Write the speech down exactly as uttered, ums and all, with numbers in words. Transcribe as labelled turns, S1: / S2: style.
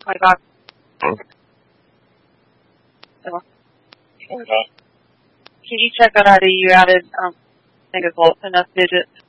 S1: my box.
S2: Okay.
S1: So, okay. Can you check on that? You added, um, I think it's enough digits.